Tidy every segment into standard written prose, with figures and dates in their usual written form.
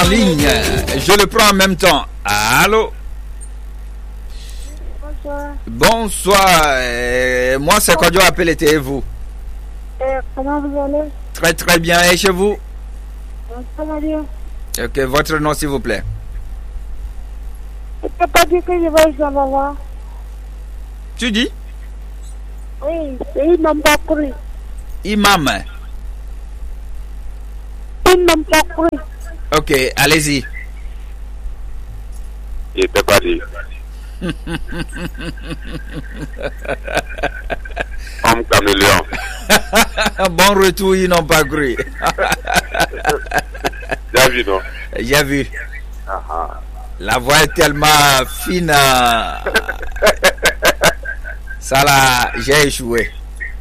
en ligne. Je le prends en même temps. Allô? Bonsoir. Bonsoir. Moi, c'est Kodjo Appelete et vous? Comment vous allez? Très très bien. Et chez vous? Ça va bien. Ok, votre nom s'il vous plaît. Tu peux pas dire que je vais s'en avoir? Tu dis? Oui, ils n'ont pas cru. Imam. Ils n'ont pas cru. Ok, allez-y. Il était pas dit. Homme caméléon. Bon retour, ils n'ont pas cru. J'ai vu, non? J'ai vu. Ah. La voix est tellement fine. Ça là, j'ai échoué.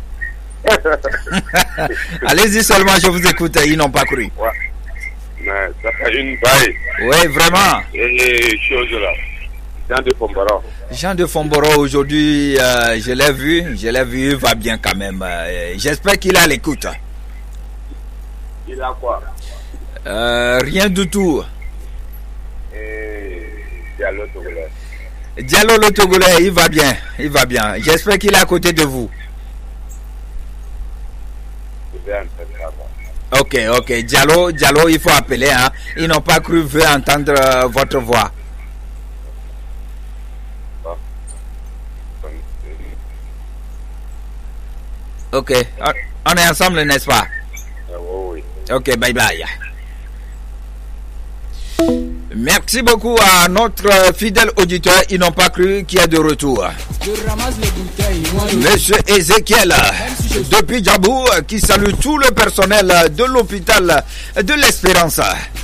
Allez-y seulement, je vous écoute. Ils n'ont pas cru. Ouais. Mais ça fait une baille. Oui, vraiment. Et chose là. Jean de Fomboro. Jean de Fomboro, aujourd'hui, je l'ai vu, il va bien quand même. J'espère qu'il a l'écoute. Il a quoi? Rien du tout. Et Diallo Togolais. Diallo le Togolais, il va bien. J'espère qu'il est à côté de vous. Ok, Diallo, il faut appeler, hein. Ils n'ont pas cru veut entendre votre voix. Ok, on est ensemble, n'est-ce pas? Oui. Ok, bye bye. Merci beaucoup à notre fidèle auditeur, ils n'ont pas cru qu'il y a de retour. Monsieur Ezekiel, depuis Djabou, qui salue tout le personnel de l'hôpital de l'Espérance.